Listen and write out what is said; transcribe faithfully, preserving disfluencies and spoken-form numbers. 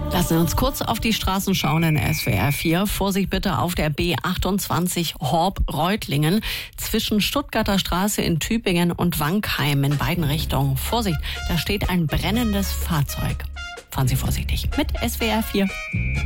Lassen Sie uns kurz auf die Straßen schauen in S W R vier. Vorsicht bitte auf der B achtundzwanzig Horb-Reutlingen zwischen Stuttgarter Straße in Tübingen und Wankheim in beiden Richtungen. Vorsicht, da steht ein brennendes Fahrzeug. Fahren Sie vorsichtig mit S W R vier.